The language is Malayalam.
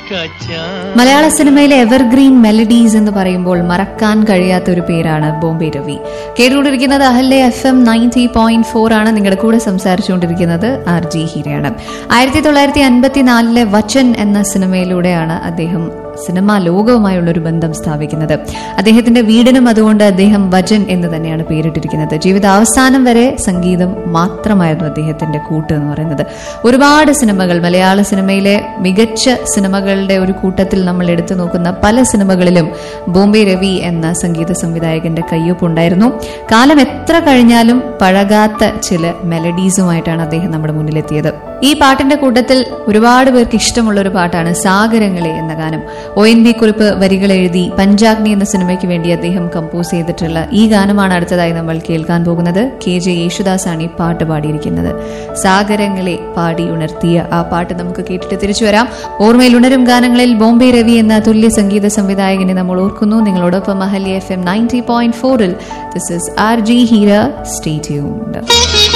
മലയാള സിനിമയിലെ എവർഗ്രീൻ മെലഡീസ് എന്ന് പറയുമ്പോൾ മറക്കാൻ കഴിയാത്ത ഒരു പേരാണ് ബോംബെ രവി. കേട്ടുകൊണ്ടിരിക്കുന്നത് അഹല്യ FM 90.4 ആണ്. നിങ്ങളുടെ കൂടെ സംസാരിച്ചുകൊണ്ടിരിക്കുന്നത് RJ ഹീരയാണ്. 1954 വചൻ എന്ന സിനിമയിലൂടെയാണ് അദ്ദേഹം സിനിമാ ലോകവുമായുള്ളൊരു ബന്ധം സ്ഥാപിക്കുന്നത്. അദ്ദേഹത്തിന്റെ വീടിനും അതുകൊണ്ട് അദ്ദേഹം വചൻ എന്ന് തന്നെയാണ് പേരിട്ടിരിക്കുന്നത്. ജീവിതാവസാനം വരെ സംഗീതം മാത്രമായിരുന്നു അദ്ദേഹത്തിന്റെ കൂട്ട് എന്ന് പറയുന്നത്. ഒരുപാട് സിനിമകൾ, മലയാള സിനിമയിലെ മികച്ച സിനിമകളുടെ ഒരു കൂട്ടത്തിൽ നമ്മൾ എടുത്തു നോക്കുന്ന പല സിനിമകളിലും ബോംബെ രവി എന്ന സംഗീത സംവിധായകന്റെ കയ്യൊപ്പുണ്ടായിരുന്നു. കാലം എത്ര കഴിഞ്ഞാലും പഴകാത്ത ചില മെലഡീസുമായിട്ടാണ് അദ്ദേഹം നമ്മുടെ മുന്നിലെത്തിയത്. ഈ പാട്ടിന്റെ കൂട്ടത്തിൽ ഒരുപാട് പേർക്ക് ഇഷ്ടമുള്ള ഒരു പാട്ടാണ് സാഗരങ്ങളെ എന്ന ഗാനം. ONV കുറിപ്പ് വരികൾ എഴുതി പഞ്ചാഗ്നി എന്ന സിനിമയ്ക്ക് വേണ്ടി അദ്ദേഹം കമ്പോസ് ചെയ്തിട്ടുള്ള ഈ ഗാനമാണ് അടുത്തതായി നമ്മൾ കേൾക്കാൻ പോകുന്നത്. KJ യേശുദാസ് ആണ് ഈ പാട്ട് പാടിയിരിക്കുന്നത്. സാഗരങ്ങളെ പാടി ഉണർത്തിയ ആ പാട്ട് നമുക്ക് കേട്ടിട്ട് തിരിച്ചു വരാം. ഓർമ്മയിൽ ഉണരും ഗാനങ്ങളിൽ ബോംബെ രവി എന്ന തുല്യ സംഗീത സംവിധായകനെ നമ്മൾ ഓർക്കുന്നു. നിങ്ങളോടൊപ്പം Ahalya FM 90.4 this is RJ Heera. Stay tuned.